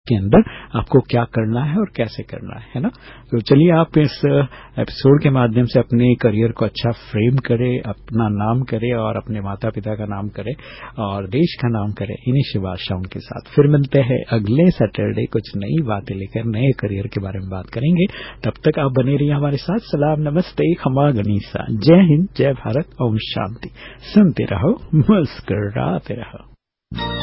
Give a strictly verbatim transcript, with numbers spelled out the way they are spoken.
उसके अंदर आपको क्या करना है और कैसे करना है, है ना। तो चलिए आप इस एपिसोड के माध्यम से अपने करियर को अच्छा फ्रेम करें, अपना नाम करें और अपने माता पिता का नाम करें और देश का नाम करें। इन्हीं शुभ आशाओं के साथ फिर मिलते हैं अगले सैटरडे, कुछ नई बातें लेकर नए करियर के बारे में बात करेंगे। तब तक आप बने रहिए हमारे साथ। सलाम, नमस्ते, खमा गनीसा, जय हिंद, जय भारत, ओम शांति। सुनते रहो, मुस्कुराते रहो।